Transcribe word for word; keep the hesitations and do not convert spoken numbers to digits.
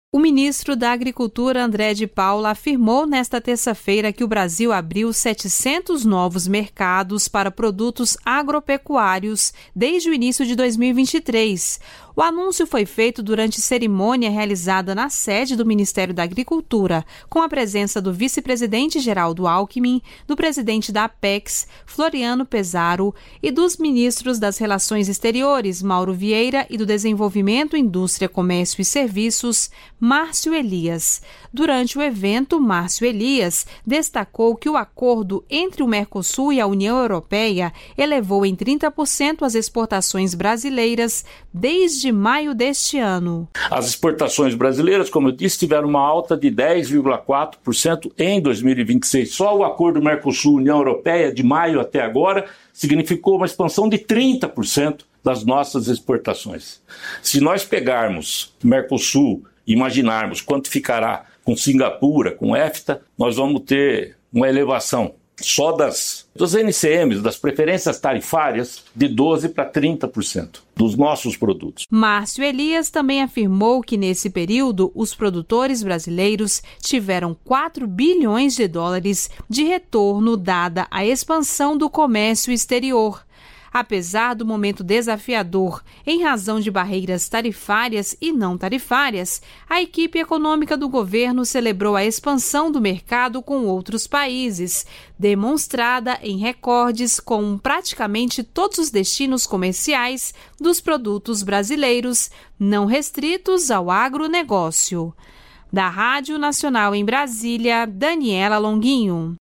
O ministro da Agricultura, André de Paula, afirmou nesta terça-feira que o Brasil abriu setecentos novos mercados para produtos agropecuários desde o início de dois mil e vinte e três. O anúncio foi feito durante cerimônia realizada na sede do Ministério da Agricultura, com a presença do vice-presidente Geraldo Alckmin, do presidente da Apex, Floriano Pesaro, e dos ministros das Relações Exteriores, Mauro Vieira, e do Desenvolvimento, Indústria, Comércio e Serviços, Márcio Elias. Durante o evento, Márcio Elias destacou que o acordo entre o Mercosul e a União Europeia elevou em trinta por cento as exportações brasileiras desde maio deste ano. As exportações brasileiras, como eu disse, tiveram uma alta de dez vírgula quatro por cento em dois mil e vinte e seis. Só o acordo Mercosul-União Europeia, de maio até agora, significou uma expansão de trinta por cento das nossas exportações. Se nós pegarmos Mercosul, imaginarmos quanto ficará com Singapura, com EFTA, nós vamos ter uma elevação só das, das N C Ms, das preferências tarifárias, de doze por cento para trinta por cento dos nossos produtos. Márcio Elias também afirmou que nesse período os produtores brasileiros tiveram quatro bilhões de dólares de retorno dada a expansão do comércio exterior. Apesar do momento desafiador em razão de barreiras tarifárias e não tarifárias, a equipe econômica do governo celebrou a expansão do mercado com outros países, demonstrada em recordes com praticamente todos os destinos comerciais dos produtos brasileiros, não restritos ao agronegócio. Da Rádio Nacional em Brasília, Daniela Longuinho.